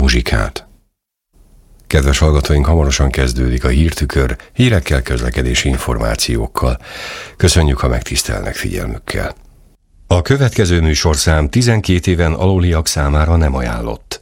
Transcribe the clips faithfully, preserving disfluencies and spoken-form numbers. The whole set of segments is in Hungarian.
muzsikát. Kedves hallgatóink, hamarosan kezdődik a Hírtükör, hírekkel, közlekedési információkkal. Köszönjük, ha megtisztelnek figyelmükkel. A következő műsorszám tizenkét éven aluliak számára nem ajánlott.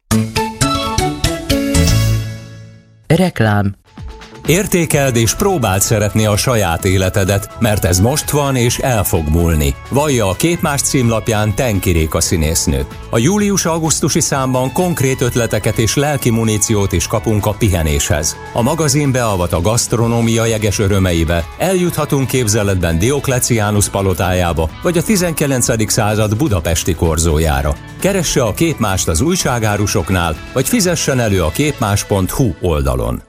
Reklám. Értékeld és próbáld szeretni a saját életedet, mert ez most van és el fog múlni. Vallja a Képmás címlapján Tenki Réka színésznő. A július-augusztusi számban konkrét ötleteket és lelki muníciót is kapunk a pihenéshez. A magazin beavat a gasztronómia jeges örömeibe, eljuthatunk képzeletben Diokleciánus palotájába, vagy a tizenkilencedik század budapesti korzójára. Keresse a Képmást az újságárusoknál, vagy fizessen elő a képmás pont hu oldalon.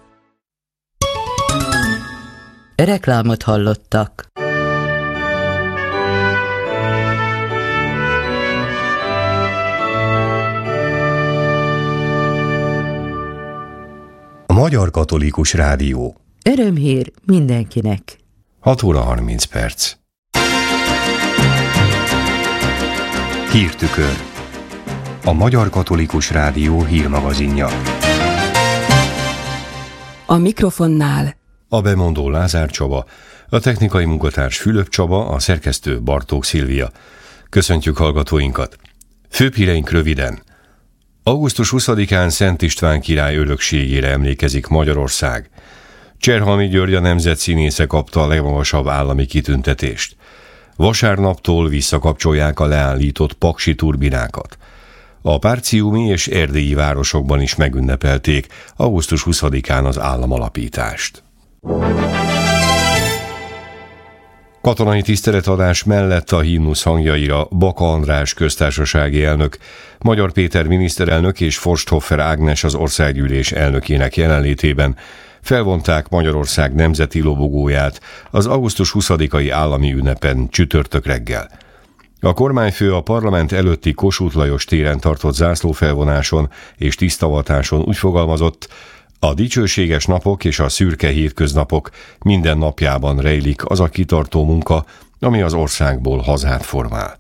Reklámot hallottak. A Magyar Katolikus Rádió. Örömhír mindenkinek. hat óra harminc perc. Hírtükör. A Magyar Katolikus Rádió hírmagazinja. A mikrofonnál A bemondó Lázár Csaba, a technikai munkatárs Fülöp Csaba, a szerkesztő Bartók Szilvia. Köszöntjük hallgatóinkat! Főbb híreink röviden. augusztus huszadikán Szent István király örökségére emlékezik Magyarország. Cserhalmi György, a nemzetszínésze kapta a legmagasabb állami kitüntetést. Vasárnaptól visszakapcsolják a leállított paksi turbinákat. A párciumi és erdélyi városokban is megünnepelték augusztus huszadikán az államalapítást. Katonai tiszteletadás mellett a himnusz hangjaira Baka András köztársasági elnök, Magyar Péter miniszterelnök és Forsthoffer Ágnes az országgyűlés elnökének jelenlétében felvonták Magyarország nemzeti lobogóját az augusztus huszadikai állami ünnepen csütörtök reggel. A kormányfő a parlament előtti Kossuth Lajos téren tartott zászlófelvonáson és tisztavatáson úgy fogalmazott, a dicsőséges napok és a szürke hétköznapok minden napjában rejlik az a kitartó munka, ami az országból hazát formál.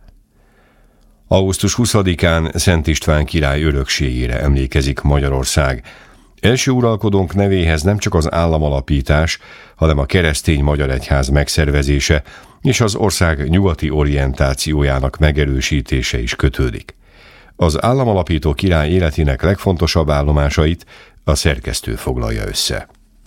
augusztus huszadikán Szent István király örökségére emlékezik Magyarország. Első uralkodónk nevéhez nem csak az államalapítás, hanem a keresztény magyar egyház megszervezése és az ország nyugati orientációjának megerősítése is kötődik. Az államalapító király életének legfontosabb állomásait a szerkesztő foglalja össze.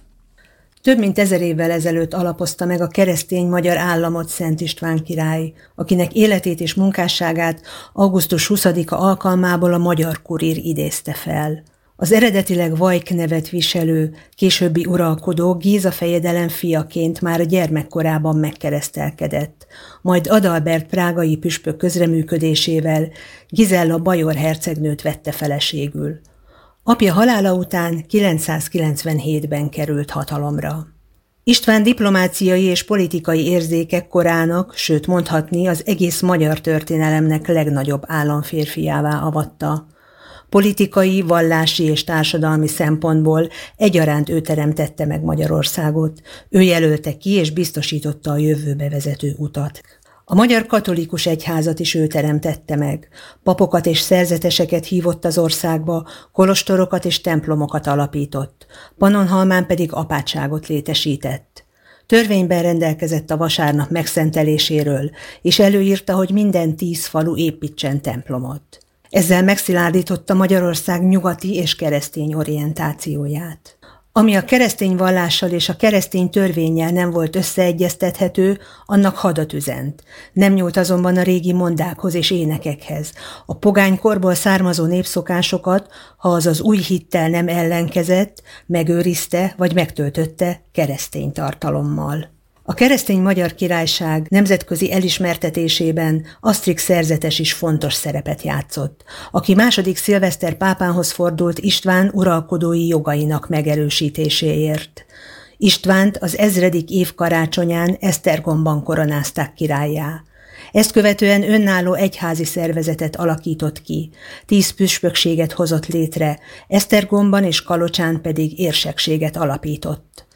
Több mint ezer évvel ezelőtt alapozta meg a keresztény magyar államot Szent István király, akinek életét és munkásságát augusztus huszadika alkalmából a Magyar Kurír idézte fel. Az eredetileg Vajk nevet viselő, későbbi uralkodó Géza fejedelem fiaként már a gyermekkorában megkeresztelkedett, majd Adalbert prágai püspök közreműködésével Gizella bajor hercegnőt vette feleségül. Apja halála után kilencszázkilencvenhétben került hatalomra. István diplomáciai és politikai érzékek korának, sőt mondhatni az egész magyar történelemnek legnagyobb államférfiává avatta. Politikai, vallási és társadalmi szempontból egyaránt ő teremtette meg Magyarországot, ő jelölte ki és biztosította a jövőbe vezető utat. A magyar katolikus egyházat is ő teremtette meg. Papokat és szerzeteseket hívott az országba, kolostorokat és templomokat alapított, Pannonhalmán pedig apátságot létesített. Törvényben rendelkezett a vasárnap megszenteléséről, és előírta, hogy minden tíz falu építsen templomot. Ezzel megszilárdította Magyarország nyugati és keresztény orientációját. Ami a keresztény vallással és a keresztény törvénnyel nem volt összeegyeztethető, annak hadat üzent. Nem nyúlt azonban a régi mondákhoz és énekekhez. A pogánykorból származó népszokásokat, ha az az új hittel nem ellenkezett, megőrizte vagy megtöltötte keresztény tartalommal. A keresztény Magyar Királyság nemzetközi elismertetésében Astrix szerzetes is fontos szerepet játszott, aki második Szilveszter pápához fordult István uralkodói jogainak megerősítéséért. Istvánt az ezredik év karácsonyán Esztergomban koronázták királlyá. Ezt követően önálló egyházi szervezetet alakított ki, tíz püspökséget hozott létre, Esztergomban és Kalocsán pedig érsekséget alapított.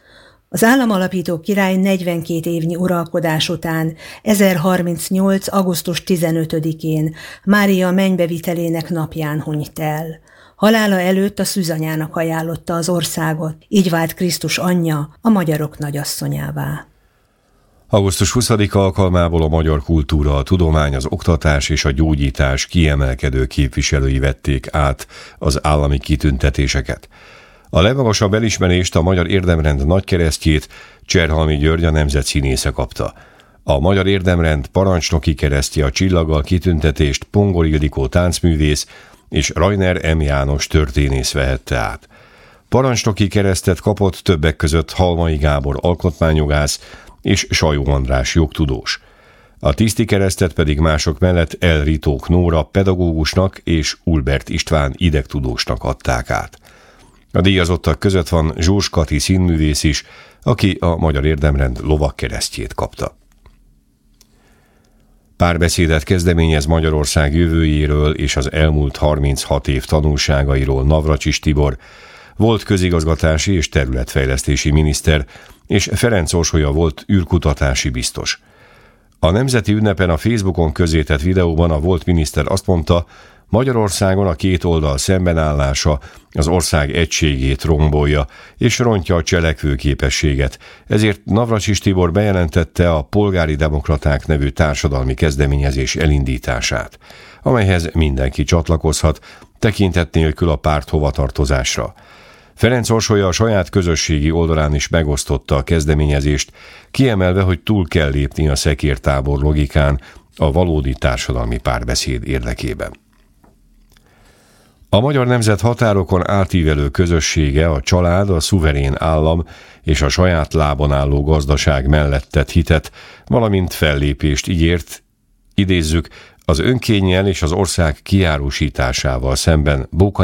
Az államalapító király negyvenkét évnyi uralkodás után ezerharmincnyolc. augusztus tizenötödikén Mária mennybevitelének napján hunyt el. Halála előtt a szűzanyának ajánlotta az országot, így vált Krisztus anyja a magyarok nagyasszonyává. augusztus huszadika alkalmából a magyar kultúra, a tudomány, az oktatás és a gyógyítás kiemelkedő képviselői vették át az állami kitüntetéseket. A legmagasabb elismerést, a Magyar Érdemrend nagykeresztjét Cserhalmi György, a nemzetszínésze kapta. A Magyar Érdemrend parancsnoki keresztje, a csillaggal kitüntetést Pongor Ildikó táncművész és Rajner M. János történész vehette át. Parancsnoki keresztet kapott többek között Halmai Gábor alkotmányjogász és Sajó András jogtudós. A tiszti keresztet pedig mások mellett Elritók Nóra pedagógusnak és Ulbert István idegtudósnak adták át. A díjazottak között van Zsós Kati színművész is, aki a Magyar Érdemrend lovagkeresztjét kapta. Párbeszédet kezdeményez Magyarország jövőjéről és az elmúlt harminchat év tanulságairól Navracsis Tibor, volt közigazgatási és területfejlesztési miniszter, és Ferenc Orsolya volt űrkutatási biztos. A nemzeti ünnepen a Facebookon közzétett videóban a volt miniszter azt mondta, Magyarországon a két oldal szembenállása az ország egységét rombolja és rontja a cselekvőképességet, ezért Navracsis Tibor bejelentette a Polgári Demokraták nevű társadalmi kezdeményezés elindítását, amelyhez mindenki csatlakozhat, tekintet nélkül a párt hovatartozásra. Ferenc Orsolya a saját közösségi oldalán is megosztotta a kezdeményezést, kiemelve, hogy túl kell lépni a szekértábor logikán a valódi társadalmi párbeszéd érdekében. A magyar nemzet határokon átívelő közössége, a család, a szuverén állam és a saját lábon álló gazdaság mellett tett hitet, valamint fellépést ígért, idézzük, az önkénnyel és az ország kiárusításával szemben Bóka